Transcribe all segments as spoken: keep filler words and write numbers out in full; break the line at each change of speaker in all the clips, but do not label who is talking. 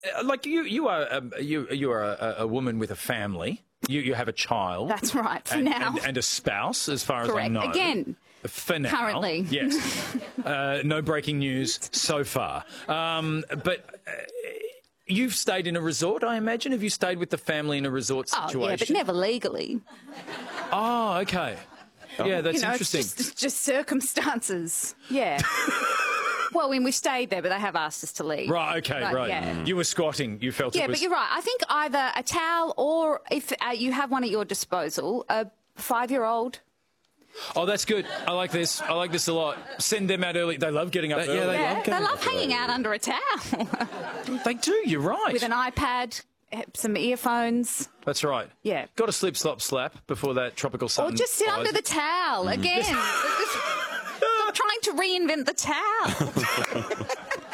uh, like you, you are um, you you are a, a woman with a family. You you have a child.
That's right. For
and,
now,
and, and a spouse, as far
correct.
as I know.
Again,
for now,
currently,
yes. uh, no breaking news so far. Um, but. Uh, You've stayed in a resort, I imagine. Have you stayed with the family in a resort situation?
Oh, yeah, but never legally.
Oh, okay. Yeah, that's
you know,
interesting.
It's just, it's just circumstances. Yeah. Well, when we stayed there, but they have asked us to leave.
Right, okay,
but,
right.
Yeah.
You were squatting. You felt
yeah,
it was...
but you're right. I think either a towel or, if uh, you have one at your disposal, a five-year-old...
Oh, that's good. I like this. I like this a lot. Send them out early. They love getting up
But,
early.
yeah, they
Yeah,
love
they
getting
love
up
hanging
early.
out under a towel.
They do, you're right.
With an iPad, some earphones.
That's right.
Yeah.
Got to slip, slop, slap before that tropical sun...
Or just sit under the towel again. Stop trying to reinvent the towel.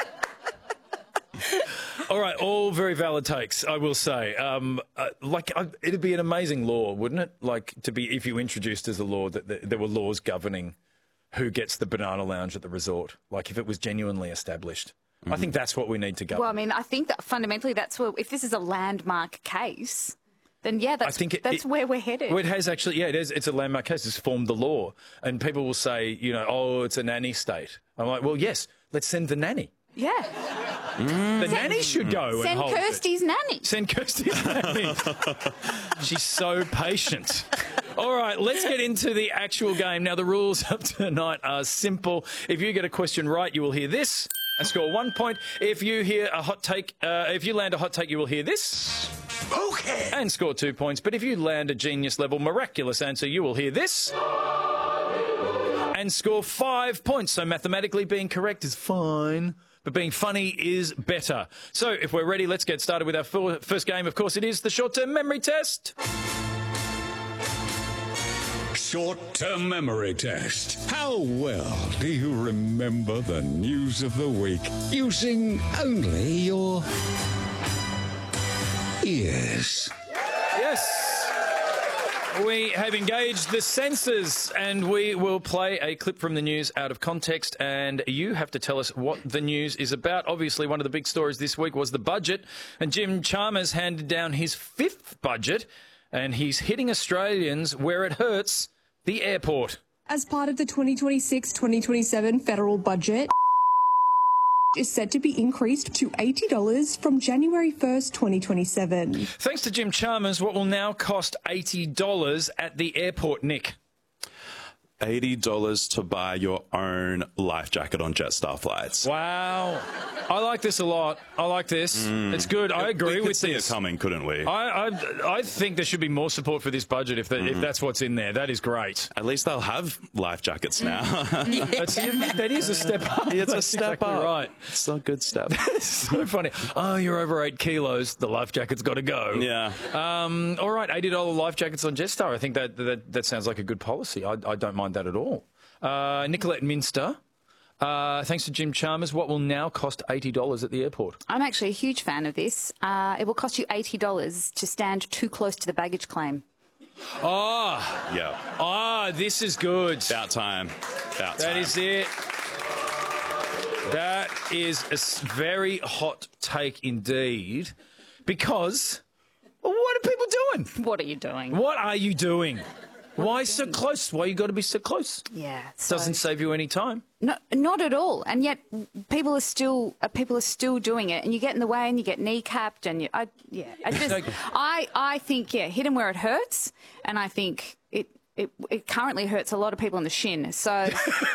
All right, all very valid takes, I will say. Um, uh, like, uh, it'd be an amazing law, wouldn't it? Like, to be, if you introduced as a law that th there were laws governing who gets the banana lounge at the resort. Like, if it was genuinely established. Mm-hmm. I think that's what we need to govern.
Well, I mean, I think that fundamentally that's where, if this is a landmark case, then yeah, that's,
I think it,
that's
it,
where we're headed.
Well, it has actually, yeah, it is. It's a landmark case. It's formed the law. And people will say, you know, oh, it's a nanny state. I'm like, well, yes, let's send the nanny.
Yeah.
Mm. The nanny should go
Send
and hold
Kirsty's
it.
nanny.
Send Kirsty's nanny. She's so patient. All right, let's get into the actual game. Now, the rules of tonight are simple. If you get a question right, you will hear this and score one point. If you hear a hot take, uh, if you land a hot take, you will hear this. Okay. And score two points. But if you land a genius level miraculous answer, you will hear this. And score five points. So mathematically being correct is fine, but being funny is better. So if we're ready, let's get started with our first game. Of course, it is the short-term memory test.
Short-term memory test. How well do you remember the news of the week using only your ears?
Yes. We have engaged the senses and we will play a clip from the news out of context and you have to tell us what the news is about. Obviously, one of the big stories this week was the budget and Jim Chalmers handed down his fifth budget and he's hitting Australians where it hurts, the airport.
As part of the twenty twenty-six twenty twenty-seven federal budget, is set to be increased to eighty dollars from January first, twenty twenty-seven.
Thanks to Jim Chalmers, what will now cost eighty dollars at the airport, Nick?
eighty dollars to buy your own life jacket on Jetstar flights.
Wow. I like this a lot. I like this. Mm. It's good. I agree
we could
with
see
this.
it coming, couldn't we?
I, I I think there should be more support for this budget if, the, mm. if that's what's in there. That is great.
At least they'll have life jackets now.
yeah. That's, that is a step up.
It's
that's
a step
exactly
up.
Right.
It's a good step.
It's so funny. Oh, you're over eight kilos. The life jacket's got to go.
Yeah.
Um, all right, eighty dollars life jackets on Jetstar. I think that, that, that sounds like a good policy. I, I don't mind that at all. Uh, Nicolette Minster, uh, thanks to Jim Chalmers, what will now cost eighty dollars at the airport?
I'm actually a huge fan of this. Uh, it will cost you eighty dollars to stand too close to the baggage claim.
Oh,
yeah.
Oh, this is good.
About time. About
That
time.
is it. That is a very hot take indeed, because well, what are people doing?
What are you doing?
What are you doing? Why so close? Why you got to be so close?
Yeah, so,
doesn't save you any time.
No, not at all. And yet, people are still uh, people are still doing it, and you get in the way, and you get kneecapped, and you, I, yeah, I just, I, I think, yeah, hit them where it hurts, and I think it, it, it currently hurts a lot of people in the shin. So.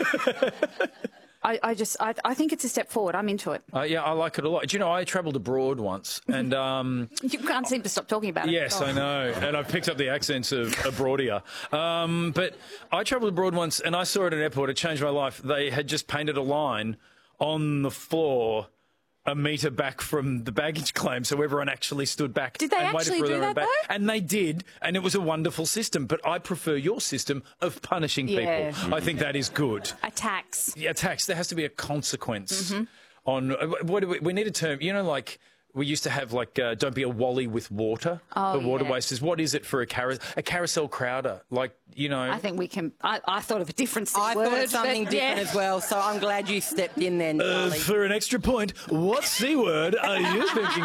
I, I just, I, I think it's a step forward. I'm into it.
Uh, yeah, I like it a lot. Do you know, I travelled abroad once, and um,
you can't seem to stop talking about it.
Yes,
oh.
I know, and I've picked up the accents of abroadier. Um, but I travelled abroad once, and I saw at an airport. It changed my life. They had just painted a line on the floor a metre back from the baggage claim, so everyone actually stood back.
Did they
and
actually
waited for
do
them
that,
back.
though?
And they did, and it was a wonderful system. But I prefer your system of punishing
Yeah.
people. I think that is good.
A tax.
Yeah, tax. There has to be a consequence
Mm-hmm.
on. What do we, we need a term? You know, like. We used to have, like, uh, don't be a wally with water.
Oh,
the water
yeah.
wasters. What is it for a, car a carousel crowder? Like, you know.
I think we can. I, I thought of a different
I
word.
thought of something
but,
different
yeah.
as well, so I'm glad you stepped in there,
Uh,
Charlie.
for an extra point, what C word are you thinking